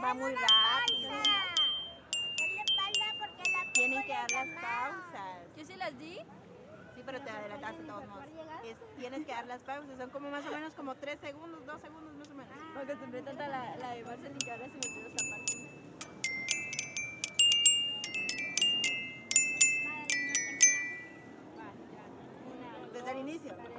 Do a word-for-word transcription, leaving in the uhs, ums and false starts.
va muy rápido. Denle espalda porque la Tienen que dar las pausas. ¿Yo sí las di? Sí, pero te adelantaste de todos modos. Es, tienes que dar las pausas, son como más o menos como tres segundos, dos segundos más o menos. Me acostumbré tanto a la, la de Marcel y que ahora se me olvidó esta parte. Desde el inicio.